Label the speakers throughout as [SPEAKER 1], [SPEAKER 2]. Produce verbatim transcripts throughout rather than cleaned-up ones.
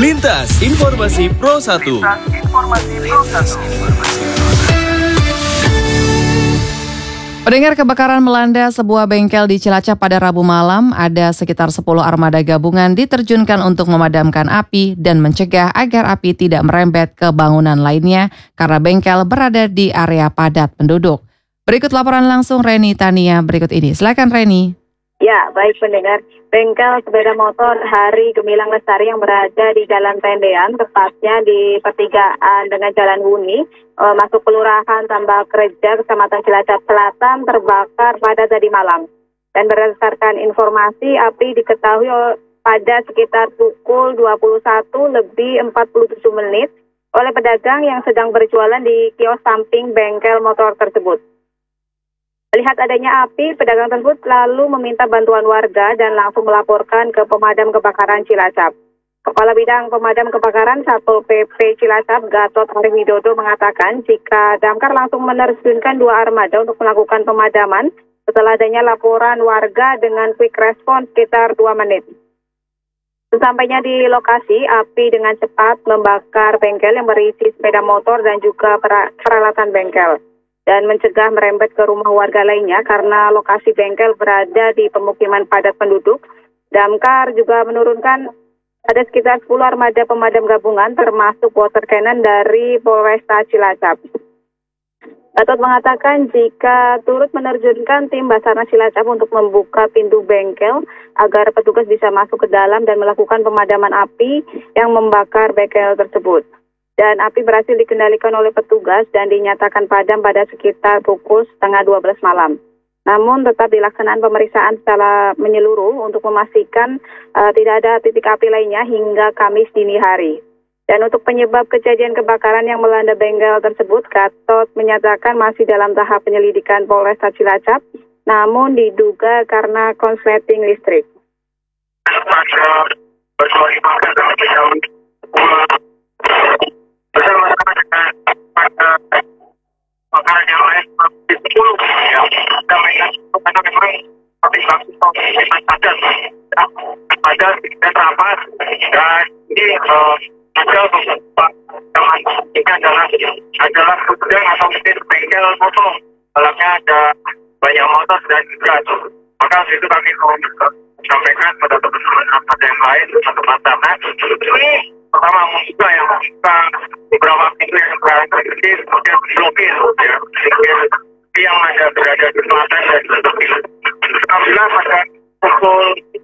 [SPEAKER 1] Lintas Informasi Pro satu.
[SPEAKER 2] Pendengar, kebakaran melanda sebuah bengkel di Cilacap pada Rabu malam. Ada sekitar sepuluh armada gabungan diterjunkan untuk memadamkan api dan mencegah agar api tidak merembet ke bangunan lainnya karena bengkel berada di area padat penduduk. Berikut laporan langsung Reni Tania berikut ini. Silakan Reni.
[SPEAKER 3] Ya, baik pendengar. Bengkel sepeda motor Hari Gemilang Lestari yang berada di Jalan Tendean, tepatnya di pertigaan dengan Jalan Wuni, e, masuk Kelurahan Tambak Reja, Kecamatan Cilacap Selatan, terbakar pada tadi malam. Dan berdasarkan informasi, api diketahui pada sekitar pukul dua puluh satu lebih empat puluh tujuh menit oleh pedagang yang sedang berjualan di kios samping bengkel motor tersebut. Melihat adanya api, pedagang tersebut lalu meminta bantuan warga dan langsung melaporkan ke Pemadam Kebakaran Cilacap. Kepala Bidang Pemadam Kebakaran Satpol P P Cilacap, Gatot Arif Widodo mengatakan jika damkar langsung menerjunkan dua armada untuk melakukan pemadaman setelah adanya laporan warga dengan quick response sekitar dua menit. Sesampainya di lokasi, api dengan cepat membakar bengkel yang berisi sepeda motor dan juga peralatan bengkel, dan mencegah merembet ke rumah warga lainnya karena lokasi bengkel berada di pemukiman padat penduduk. Damkar juga menurunkan ada sekitar sepuluh armada pemadam gabungan termasuk water cannon dari Polresta Cilacap. Gatot mengatakan jika turut menerjunkan tim Basarnas Cilacap untuk membuka pintu bengkel agar petugas bisa masuk ke dalam dan melakukan pemadaman api yang membakar bengkel tersebut. Dan api berhasil dikendalikan oleh petugas dan dinyatakan padam pada sekitar pukul setengah dua belas malam. Namun tetap dilaksanakan pemeriksaan secara menyeluruh untuk memastikan uh, tidak ada titik api lainnya hingga Kamis dini hari. Dan untuk penyebab kejadian kebakaran yang melanda bengkel tersebut, Gatot menyatakan masih dalam tahap penyelidikan Polresta Cilacap, namun diduga karena konsleting listrik.
[SPEAKER 4] Makanan yang lain di sepuluh ya, kami karena memang seperti bagus padat padat dan rapat, dan ini ada beberapa teman ini adalah adalah gudang atau mesin bengkel motor, dalamnya ada banyak motor dan gas. Maka itu kami sampaikan pada teman-teman rapat yang lain satu Basarnas. Ini pertama musibah yang membuka beberapa pintu yang berada di kemudian diblokir ya, yang ada berada di selatan dan selatan. Alhamdulillah pada pukul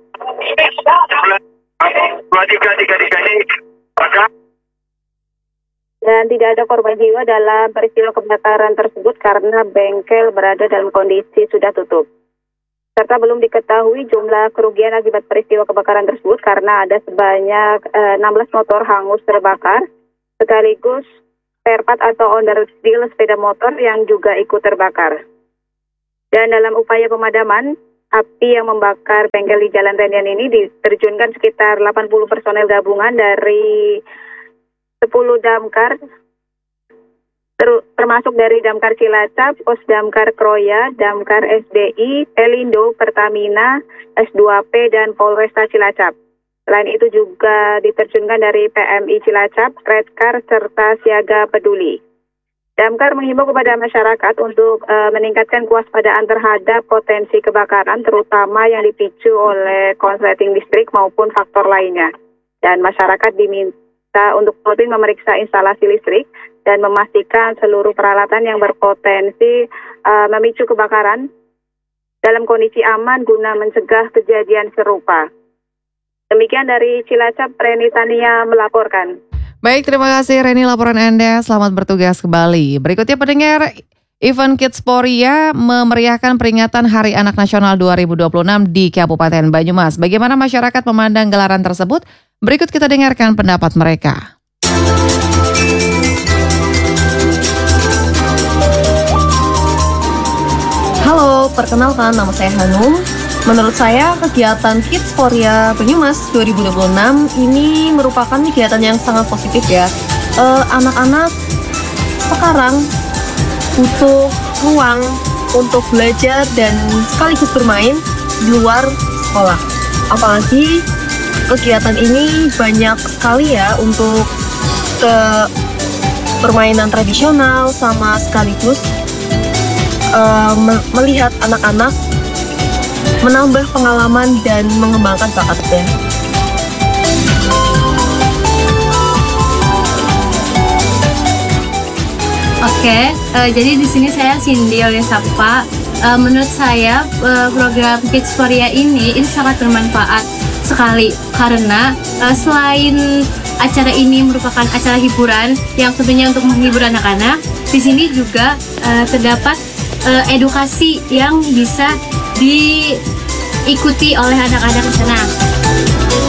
[SPEAKER 4] dua tiga tiga tiga ini pada
[SPEAKER 3] dan tidak ada korban jiwa dalam peristiwa kebakaran tersebut karena bengkel berada dalam kondisi sudah tutup. Serta belum diketahui jumlah kerugian akibat peristiwa kebakaran tersebut karena ada sebanyak eh, enam belas motor hangus terbakar, sekaligus spare part atau underdeal sepeda motor yang juga ikut terbakar. Dan dalam upaya pemadaman, api yang membakar bengkel di Jalan Tendian ini diterjunkan sekitar delapan puluh personel gabungan dari sepuluh damkar, termasuk dari Damkar Cilacap, Pos Damkar Kroya, Damkar S D I, Pelindo, Pertamina, S dua P, dan Polresta Cilacap. Selain itu juga diterjunkan dari P M I Cilacap, Redcar, serta Siaga Peduli. Damkar menghimbau kepada masyarakat untuk uh, meningkatkan kewaspadaan terhadap potensi kebakaran, terutama yang dipicu oleh konsleting listrik maupun faktor lainnya. Dan masyarakat diminta untuk rutin memeriksa instalasi listrik dan memastikan seluruh peralatan yang berpotensi uh, memicu kebakaran dalam kondisi aman guna mencegah kejadian serupa. Demikian dari Cilacap, Reni Tania melaporkan.
[SPEAKER 2] Baik, terima kasih Reni laporan Anda. Selamat bertugas kembali. Berikutnya pendengar, Event Kidsporia memeriahkan peringatan Hari Anak Nasional dua ribu dua puluh enam di Kabupaten Banyumas. Bagaimana masyarakat memandang gelaran tersebut? Berikut kita dengarkan pendapat mereka.
[SPEAKER 5] Halo, perkenalkan nama saya Hanum. Menurut saya, kegiatan Kidsporia Banyumas dua ribu dua puluh enam ini merupakan kegiatan yang sangat positif ya. Uh, anak-anak sekarang butuh ruang untuk belajar dan sekaligus bermain di luar sekolah. Apalagi kegiatan ini banyak sekali ya untuk ke permainan tradisional sama sekaligus uh, me- melihat anak-anak menambah pengalaman dan mengembangkan bakatnya.
[SPEAKER 6] Oke, uh, jadi di sini saya Cindy Olisapa. Uh, menurut saya uh, program Kids Korea ini ini sangat bermanfaat sekali karena uh, selain acara ini merupakan acara hiburan yang tentunya untuk menghibur anak-anak, di sini juga uh, terdapat uh, edukasi yang bisa diikuti oleh anak-anak di sana.